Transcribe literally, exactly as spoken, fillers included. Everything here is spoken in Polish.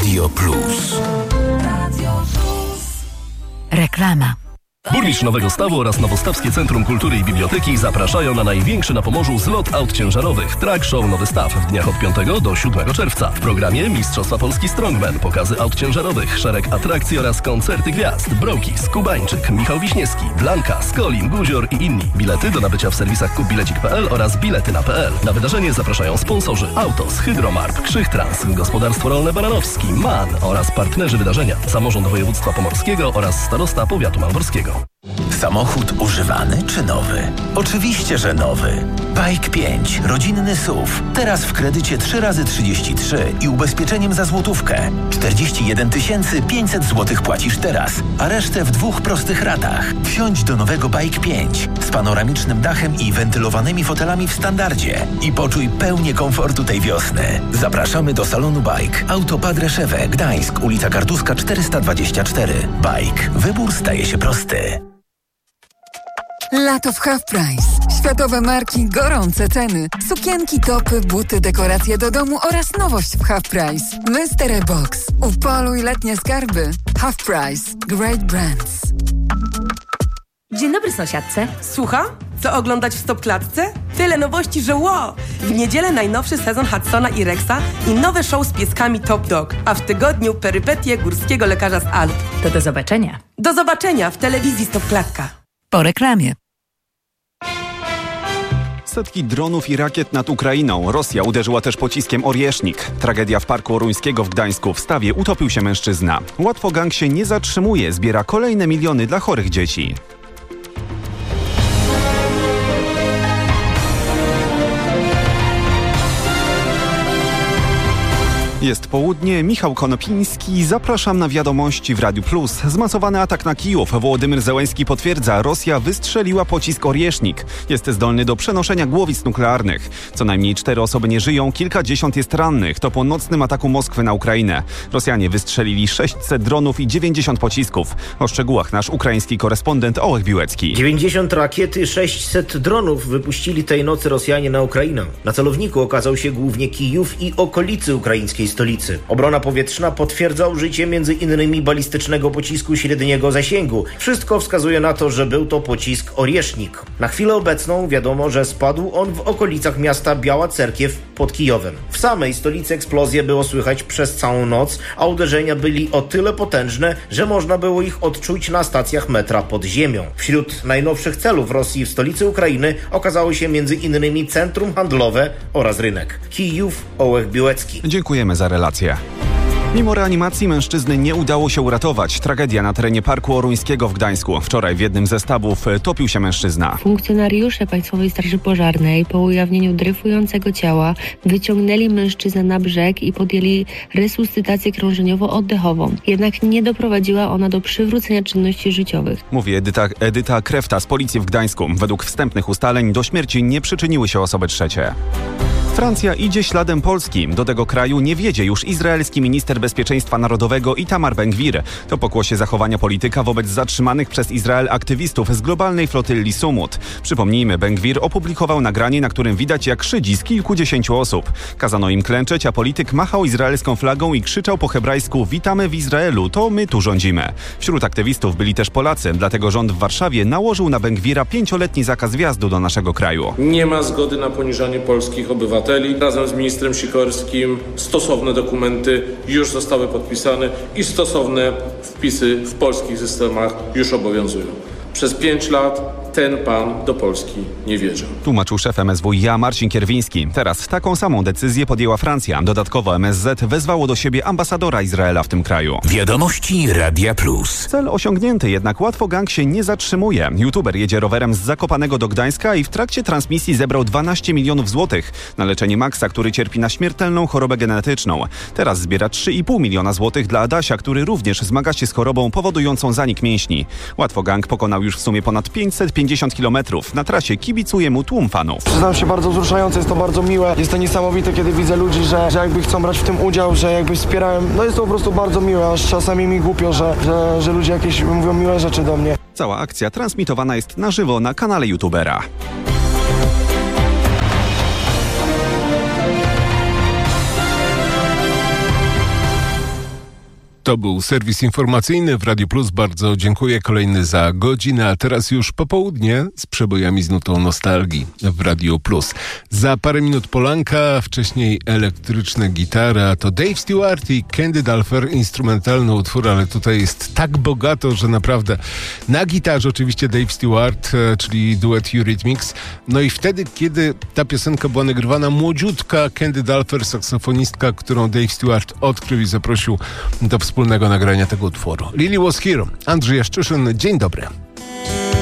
Radio Plus. Reklama. Burmistrz Nowego Stawu oraz Nowostawskie Centrum Kultury i Biblioteki zapraszają na największy na Pomorzu zlot aut ciężarowych Track Show Nowy Staw w dniach od piątego do siódmego czerwca. W programie Mistrzostwa Polski Strongman, pokazy aut ciężarowych, szereg atrakcji oraz koncerty gwiazd. Brokis, Kubańczyk, Michał Wiśniewski, Blanka, Skolin, Guzior i inni. Bilety do nabycia w serwisach kupbilecik kropka p l oraz bilety na p l. Na wydarzenie zapraszają sponsorzy Autos, Hydromarp, Krzych Trans, Gospodarstwo Rolne Baranowski, MAN oraz partnerzy wydarzenia Samorząd Województwa Pomorskiego oraz Starosta Powiatu Malborskiego. Samochód używany czy nowy? Oczywiście, że nowy. Bike pięć, rodzinny S U V. Teraz w kredycie trzy razy trzydzieści trzy i ubezpieczeniem za złotówkę. czterdzieści jeden tysięcy pięćset złotych płacisz teraz, a resztę w dwóch prostych ratach. Wsiądź do nowego Bike pięć z panoramicznym dachem i wentylowanymi fotelami w standardzie i poczuj pełnię komfortu tej wiosny. Zapraszamy do salonu Bike. Auto Padre Szewę, Gdańsk, ulica Kartuska czterysta dwadzieścia cztery. Bike. Wybór staje się prosty. Lato w Half Price. Światowe marki, gorące ceny. Sukienki, topy, buty, dekoracje do domu oraz nowość w Half Price. Mystery Box. Upoluj letnie skarby. Half Price. Great brands. Dzień dobry, sąsiadce. Słucham? Co oglądać w Stopklatce? Tyle nowości, że wow! W niedzielę najnowszy sezon Hudsona i Rexa i nowe show z pieskami Top Dog, a w tygodniu perypetie górskiego lekarza z Alp. To do zobaczenia. Do zobaczenia w telewizji Stopklatka. Po reklamie. Setki dronów i rakiet nad Ukrainą. Rosja uderzyła też pociskiem Oriesznik. Tragedia w Parku Oruńskiego w Gdańsku. W stawie utopił się mężczyzna. Łatwo gang się nie zatrzymuje. Zbiera kolejne miliony dla chorych dzieci. Jest południe, Michał Konopiński, zapraszam na wiadomości w Radiu Plus. Zmasowany atak na Kijów. Wołodymyr Zełenski potwierdza, Rosja wystrzeliła pocisk Oriesznik. Jest zdolny do przenoszenia głowic nuklearnych. Co najmniej cztery osoby nie żyją, kilkadziesiąt jest rannych. To po nocnym ataku Moskwy na Ukrainę. Rosjanie wystrzelili sześćset dronów i dziewięćdziesiąt pocisków. O szczegółach nasz ukraiński korespondent Ołech Biłecki. dziewięćdziesiąt rakiety, sześćset dronów wypuścili tej nocy Rosjanie na Ukrainę. Na celowniku okazał się głównie Kijów i okolicy ukraińskiej stolicy. Obrona powietrzna potwierdza użycie między innymi balistycznego pocisku średniego zasięgu. Wszystko wskazuje na to, że był to pocisk Oriesznik. Na chwilę obecną wiadomo, że spadł on w okolicach miasta Biała Cerkiew pod Kijowem. W samej stolicy eksplozje było słychać przez całą noc, a uderzenia byli o tyle potężne, że można było ich odczuć na stacjach metra pod ziemią. Wśród najnowszych celów Rosji w stolicy Ukrainy okazało się między innymi centrum handlowe oraz rynek. Kijów, Ołech Biłecki. Dziękujemy za relację. Mimo reanimacji mężczyzny nie udało się uratować. Tragedia na terenie Parku Oruńskiego w Gdańsku. Wczoraj w jednym ze stawów topił się mężczyzna. Funkcjonariusze Państwowej Straży Pożarnej po ujawnieniu dryfującego ciała wyciągnęli mężczyznę na brzeg i podjęli resuscytację krążeniowo-oddechową. Jednak nie doprowadziła ona do przywrócenia czynności życiowych. Mówi Edyta, Edyta Krefta z policji w Gdańsku. Według wstępnych ustaleń do śmierci nie przyczyniły się osoby trzecie. Francja idzie śladem Polski. Do tego kraju nie wiedzie już izraelski minister bezpieczeństwa narodowego Itamar Ben-Gvir. To pokłosie zachowania polityka wobec zatrzymanych przez Izrael aktywistów z globalnej flotylli Sumut. Przypomnijmy, Ben-Gvir opublikował nagranie, na którym widać jak szydzi z kilkudziesięciu osób. Kazano im klęczeć, a polityk machał izraelską flagą i krzyczał po hebrajsku: witamy w Izraelu, to my tu rządzimy. Wśród aktywistów byli też Polacy, dlatego rząd w Warszawie nałożył na Ben-Gvira pięcioletni zakaz wjazdu do naszego kraju. Nie ma zgody na poniżanie polskich obywateli. Razem z ministrem Sikorskim stosowne dokumenty już zostały podpisane i stosowne wpisy w polskich systemach już obowiązują. Przez pięć lat ten pan do Polski nie wierzył. Tłumaczył szef M S W i a Marcin Kierwiński. Teraz taką samą decyzję podjęła Francja. Dodatkowo M S Z wezwało do siebie ambasadora Izraela w tym kraju. Wiadomości Radia Plus. Cel osiągnięty, jednak łatwo gang się nie zatrzymuje. YouTuber jedzie rowerem z Zakopanego do Gdańska i w trakcie transmisji zebrał dwanaście milionów złotych na leczenie Maxa, który cierpi na śmiertelną chorobę genetyczną. Teraz zbiera trzy i pół miliona złotych dla Adasia, który również zmaga się z chorobą powodującą zanik mięśni. Łatwo gang pokonał już w sumie ponad pięćset pięćdziesiąt kilometrów. Na trasie kibicuje mu tłum fanów. Przyznam się, bardzo wzruszające, jest to bardzo miłe. Jest to niesamowite, kiedy widzę ludzi, że, że jakby chcą brać w tym udział, że jakby wspierałem. No jest to po prostu bardzo miłe, aż czasami mi głupio, że, że, że ludzie jakieś mówią miłe rzeczy do mnie. Cała akcja transmitowana jest na żywo na kanale YouTubera. To był serwis informacyjny w Radiu Plus. Bardzo dziękuję. Kolejny za godzinę, a teraz już popołudnie z przebojami z nutą nostalgii w Radiu Plus. Za parę minut Polanka, wcześniej elektryczne gitary, a to Dave Stewart i Candy Dulfer, instrumentalny utwór, ale tutaj jest tak bogato, że naprawdę na gitarze oczywiście Dave Stewart, czyli duet Eurythmics. No i wtedy, kiedy ta piosenka była nagrywana, młodziutka Candy Dulfer, saksofonistka, którą Dave Stewart odkrył i zaprosił do wspólnego nagrania tego utworu. Lily Was Here. Andrzej Jaszczyszyn, dzień dobry.